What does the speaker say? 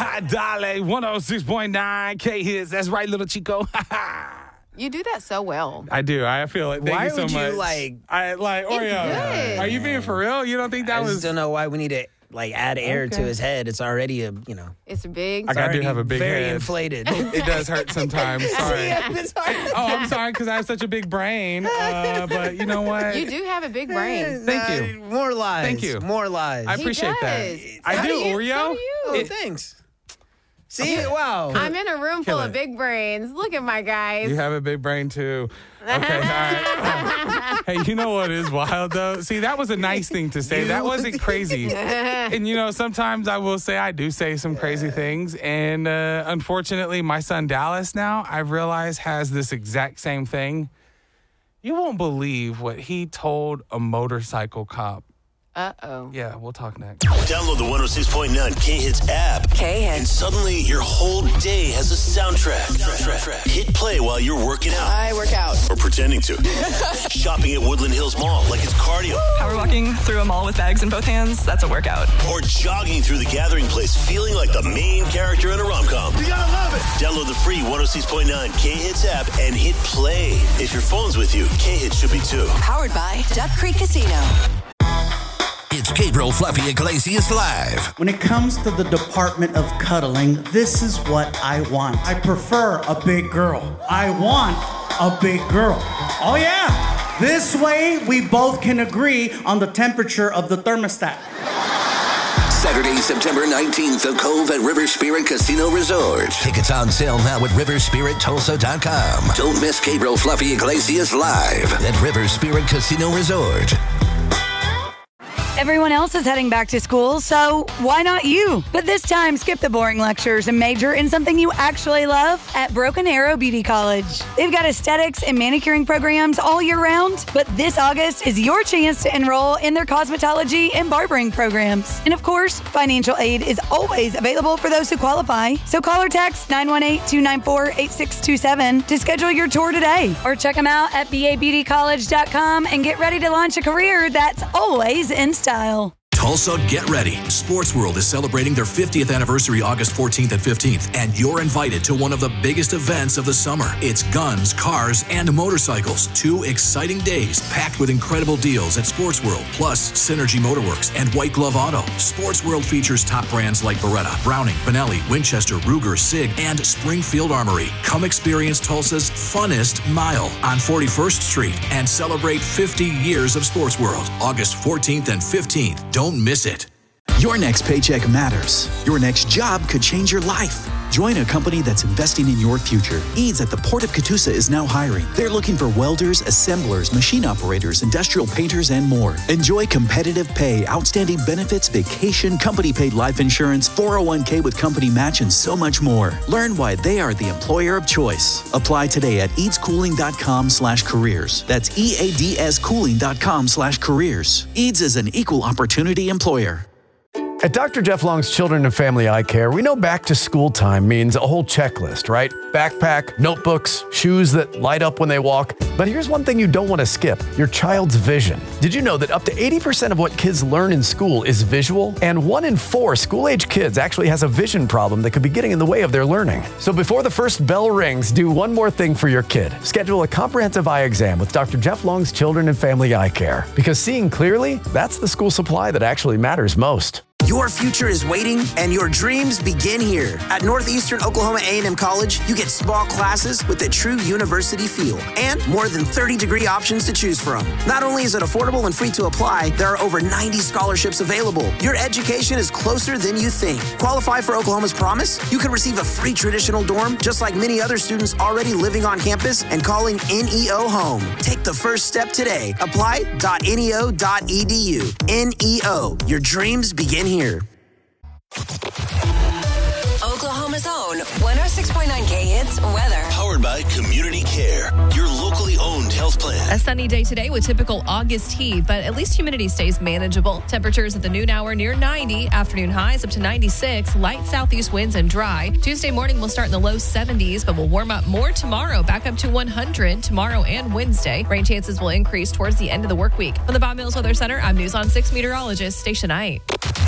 Dale, 106.9 K-Hits. That's right, little Chico. You do that so well. I do. I feel like, thank you so much. Why would you, like... I like, Oreo. Good. Are you being for real? You don't think that I was... just don't know why we need to, like, add air to his head. It's already It's big. I do have a big very head. inflated. It does hurt sometimes. Sorry. It's hard. I'm sorry because I have such a big brain. But you know what? You do have a big brain. Thank you. More lies. Thank you. More lies. I appreciate that. So I do, Oreo. So do you. Oh, thanks. See? Wow. I'm in a room full Kill of it. big brains. Look at my guys. You have a big brain too. Okay, all right. Hey, you know what is wild though? See, that was a nice thing to say. That wasn't crazy. And you know, sometimes I will say I do say some crazy things. And unfortunately, my son Dallas now, I've realized, has this exact same thing. You won't believe what he told a motorcycle cop. Uh-oh. Yeah, we'll talk next. Download the 106.9 K-Hits app. K-Hits. And suddenly your whole day has a soundtrack. Hit play while you're working out. I work out. Or pretending to. Shopping at Woodland Hills Mall like it's cardio. Power walking through a mall with bags in both hands, that's a workout. Or jogging through the gathering place feeling like the main character in a rom-com. You gotta love it. Download the free 106.9 K-Hits app and hit play. If your phone's with you, K-Hits should be too. Powered by Duck Creek Casino. It's Gabriel Fluffy Iglesias Live. When it comes to the department of cuddling, this is what I want. I prefer a big girl. I want a big girl. Oh yeah. This way we both can agree on the temperature of the thermostat. Saturday, September 19th, The Cove at River Spirit Casino Resort. Tickets on sale now at riverspirittulsa.com. Don't miss Gabriel Fluffy Iglesias Live at River Spirit Casino Resort. Everyone else is heading back to school, so why not you? But this time, skip the boring lectures and major in something you actually love at Broken Arrow Beauty College. They've got aesthetics and manicuring programs all year round, but this August is your chance to enroll in their cosmetology and barbering programs. And of course, financial aid is always available for those who qualify. So call or text 918-294-8627 to schedule your tour today. Or check them out at babeautycollege.com and get ready to launch a career that's always in style. Tulsa, get ready. Sports World is celebrating their 50th anniversary August 14th and 15th, and you're invited to one of the biggest events of the summer. It's guns, cars, and motorcycles. 2 exciting days packed with incredible deals at Sports World, plus Synergy Motorworks and White Glove Auto. Sports World features top brands like Beretta, Browning, Benelli, Winchester, Ruger, SIG, and Springfield Armory. Come experience Tulsa's funnest mile on 41st Street and celebrate 50 years of Sports World, August 14th and 15th. Don't miss it. Your next paycheck matters. Your next job could change your life. Join a company that's investing in your future. Eads at the Port of Catoosa is now hiring. They're looking for welders, assemblers, machine operators, industrial painters, and more. Enjoy competitive pay, outstanding benefits, vacation, company-paid life insurance, 401k with company match, and so much more. Learn why they are the employer of choice. Apply today at eadscooling.com/careers. That's EADScooling.com/careers. Eads is an equal opportunity employer. At Dr. Jeff Long's Children and Family Eye Care, we know back to school time means a whole checklist, right? Backpack, notebooks, shoes that light up when they walk. But here's one thing you don't want to skip, your child's vision. Did you know that up to 80% of what kids learn in school is visual? And 1 in 4 school-age kids actually has a vision problem that could be getting in the way of their learning. So before the first bell rings, do one more thing for your kid. Schedule a comprehensive eye exam with Dr. Jeff Long's Children and Family Eye Care. Because seeing clearly, that's the school supply that actually matters most. Your future is waiting, and your dreams begin here. At Northeastern Oklahoma A&M College, you get small classes with a true university feel and more than 30 degree options to choose from. Not only is it affordable and free to apply, there are over 90 scholarships available. Your education is closer than you think. Qualify for Oklahoma's Promise? You can receive a free traditional dorm, just like many other students already living on campus and calling NEO home. Take the first step today. Apply.neo.edu. NEO. Your dreams begin here. Oklahoma's own 106.9 K-Hits weather. Powered by Community Care, your locally owned health plan. A sunny day today with typical August heat, but at least humidity stays manageable. Temperatures at the noon hour near 90, afternoon highs up to 96, light southeast winds and dry. Tuesday morning will start in the low 70s, but will warm up more tomorrow, back up to 100 tomorrow and Wednesday. Rain chances will increase towards the end of the work week. From the Bob Mills Weather Center, I'm News on 6 meteorologist Stacia Knight.